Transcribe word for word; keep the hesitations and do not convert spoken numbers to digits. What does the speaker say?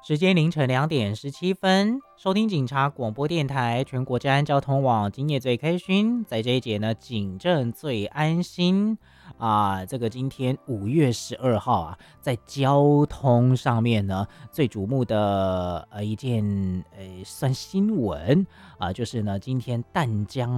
时间凌晨两点十七分，收听警察广播电台全国治安交通网，今夜最开心。在这一节呢，警政最安心啊。这个今天五月十二号啊，在交通上面呢，最瞩目的呃一件呃算新闻啊，就是呢，今天淡江